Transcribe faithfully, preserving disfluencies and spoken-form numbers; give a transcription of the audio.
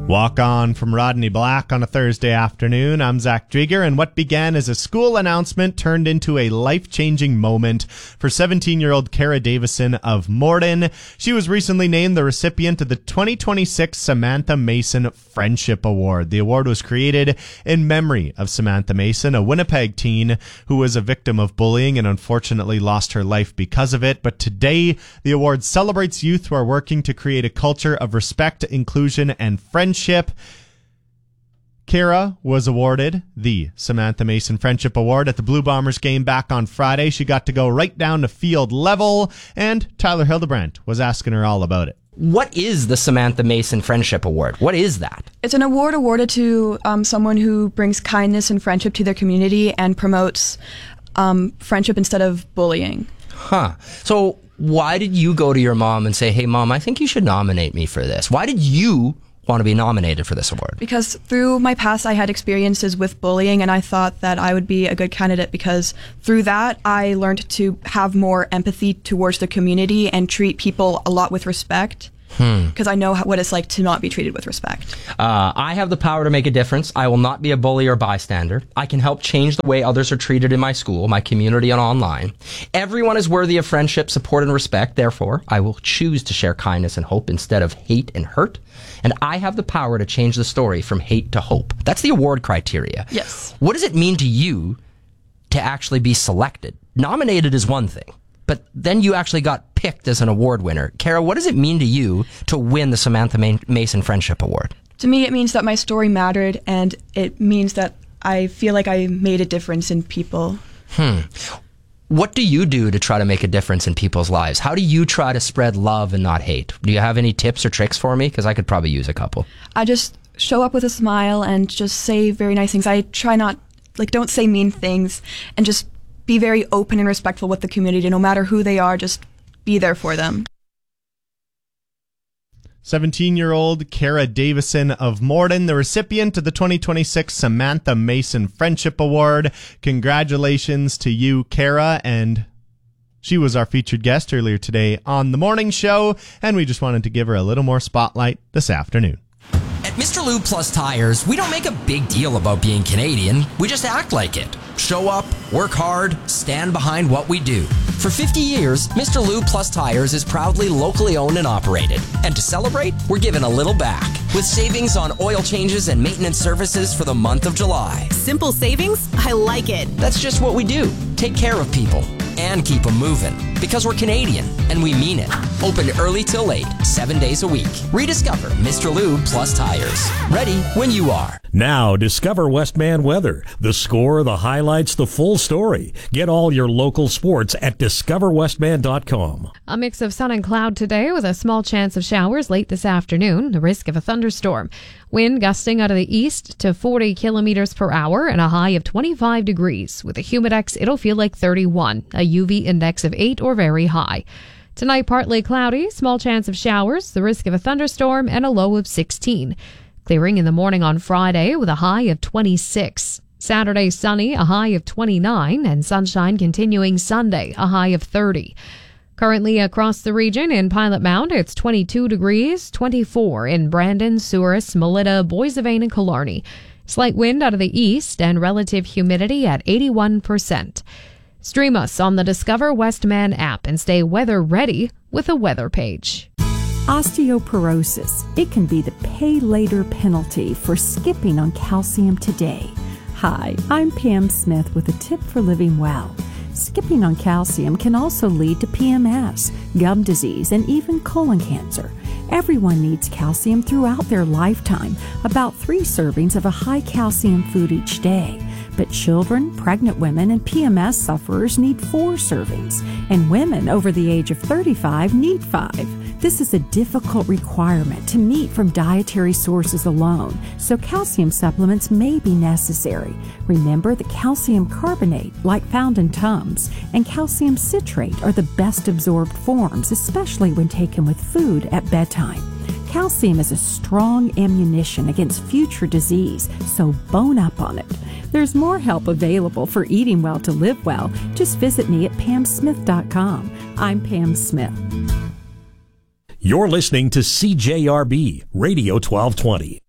Walk On from Rodney Black on a Thursday afternoon. I'm Zach Drieger, and what began as a school announcement turned into a life-changing moment for seventeen-year-old Kara Davison of Morden. She was recently named the recipient of the twenty twenty-six Samantha Mason Friendship Award. The award was created in memory of Samantha Mason, a Winnipeg teen who was a victim of bullying and unfortunately lost her life because of it. But today, the award celebrates youth who are working to create a culture of respect, inclusion, and friendship. Kara was awarded the Samantha Mason Friendship Award at the Blue Bombers game back on Friday. She got to go right down to field level, and Tyler Hildebrandt was asking her all about it. What is the Samantha Mason Friendship Award? What is that? It's an award awarded to um, someone who brings kindness and friendship to their community and promotes um, friendship instead of bullying. Huh. So why did you go to your mom and say, hey, Mom, I think you should nominate me for this? Why did you want to be nominated for this award? Because through my past, I had experiences with bullying, and I thought that I would be a good candidate because through that, I learned to have more empathy towards the community and treat people a lot with respect. Because hmm. I know how, what it's like to not be treated with respect. Uh, I have the power to make a difference. I will not be a bully or bystander. I can help change the way others are treated in my school, my community, and online. Everyone is worthy of friendship, support, and respect. Therefore, I will choose to share kindness and hope instead of hate and hurt. And I have the power to change the story from hate to hope. That's the award criteria. Yes. What does it mean to you to actually be selected? Nominated is one thing, but then you actually got picked as an award winner. Kara, what does it mean to you to win the Samantha Mason Friendship Award? To me, it means that my story mattered, and it means that I feel like I made a difference in people. Hmm. What do you do to try to make a difference in people's lives? How do you try to spread love and not hate? Do you have any tips or tricks for me? Because I could probably use a couple. I just show up with a smile and just say very nice things. I try not, like, don't say mean things, and just be very open and respectful with the community. No matter who they are, just be there for them. seventeen-year-old Kara Davison of Morden, the recipient of the twenty twenty-six Samantha Mason Friendship Award. Congratulations to you, Kara, and she was our featured guest earlier today on The Morning Show, and we just wanted to give her a little more spotlight this afternoon. At Mister Lube Plus Tires, we don't make a big deal about being Canadian. We just act like it. Show up, work hard, stand behind what we do. For fifty years, Mister Lube Plus Tires is proudly locally owned and operated. And to celebrate, we're giving a little back with savings on oil changes and maintenance services for the month of July. Simple savings? I like it. That's just what we do. Take care of people and keep them moving. Because we're Canadian, and we mean it. Open early till late, seven days a week. Rediscover Mister Lube Plus Tires. Ready when you are. Now, discover Westman weather. The score, the highlights, the full story. Get all your local sports at discover westman dot com. A mix of sun and cloud today with a small chance of showers late this afternoon, the risk of a thunderstorm. Wind gusting out of the east to forty kilometers per hour and a high of twenty-five degrees. With a humidex, it'll feel like thirty-one, a U V index of eight or very high. Tonight, partly cloudy, small chance of showers, the risk of a thunderstorm, and a low of sixteen. Clearing in the morning on Friday with a high of twenty-six. Saturday, sunny, a high of twenty-nine, and sunshine continuing Sunday, a high of thirty. Currently across the region in Pilot Mound, it's twenty-two degrees, twenty-four in Brandon, Souris, Melita, Boissevain, and Killarney. Slight wind out of the east and relative humidity at eighty-one percent. Stream us on the Discover Westman app and stay weather ready with a weather page. Osteoporosis. It can be the pay later penalty for skipping on calcium today. Hi, I'm Pam Smith with a tip for living well. Skipping on calcium can also lead to P M S, gum disease, and even colon cancer. Everyone needs calcium throughout their lifetime, about three servings of a high calcium food each day. But children, pregnant women, and P M S sufferers need four servings, and women over the age of thirty-five need five. This is a difficult requirement to meet from dietary sources alone, so calcium supplements may be necessary. Remember that calcium carbonate, like found in Tums, and calcium citrate are the best absorbed forms, especially when taken with food at bedtime. Calcium is a strong ammunition against future disease, so bone up on it. There's more help available for eating well to live well. Just visit me at pam smith dot com. I'm Pam Smith. You're listening to C J R B Radio twelve twenty.